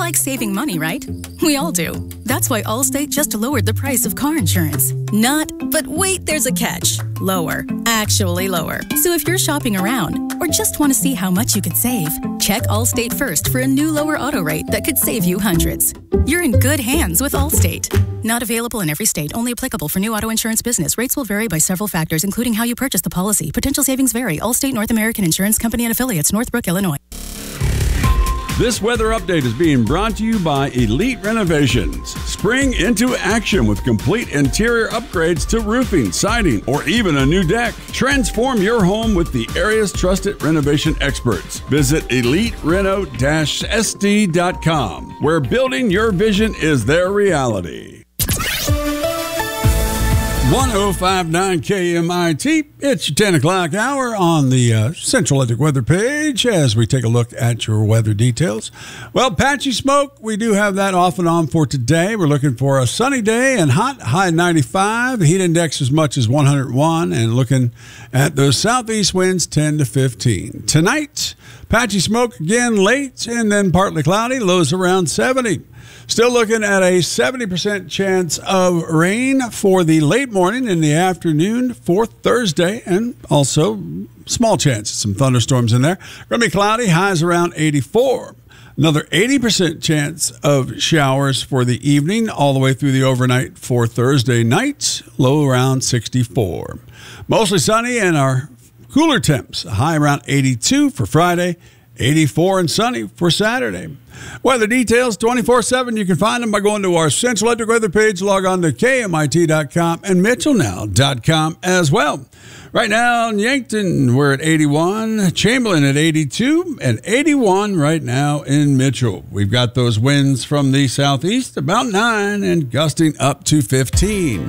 like saving money, right? We all do. That's why Allstate just lowered the price of car insurance. Not, but wait, there's a catch. Lower. Actually lower. So if you're shopping around or just want to see how much you could save, check Allstate first for a new lower auto rate that could save you hundreds. You're in good hands with Allstate. Not available in every state. Only applicable for new auto insurance business. Rates will vary by several factors, including how you purchase the policy. Potential savings vary. Allstate North American Insurance Company and Affiliates, Northbrook, Illinois. This weather update is being brought to you by Elite Renovations. Spring into action with complete interior upgrades to roofing, siding, or even a new deck. Transform your home with the area's trusted renovation experts. Visit EliteReno-SD.com, where building your vision is their reality. 1059 KMIT. It's your 10 o'clock hour on the Central Electric weather page as we take a look at your weather details. Well, patchy smoke, we do have that off and on for today. We're looking for a sunny day and hot, high 95. The heat index as much as 101, and looking at those southeast winds 10 to 15. Tonight, patchy smoke again late and then partly cloudy, lows around 70. Still looking at a 70% chance of rain for the late morning and the afternoon for Thursday, and also small chance of some thunderstorms in there. Going to be cloudy, highs around 84. Another 80% chance of showers for the evening all the way through the overnight for Thursday night, low around 64. Mostly sunny and our cooler temps, high around 82 for Friday, 84 and sunny for Saturday. Weather details 24/7. You can find them by going to our Central Electric weather page. Log on to KMIT.com and MitchellNow.com as well. Right now in Yankton, we're at 81. Chamberlain at 82 and 81 right now in Mitchell. We've got those winds from the southeast, about 9 and gusting up to 15.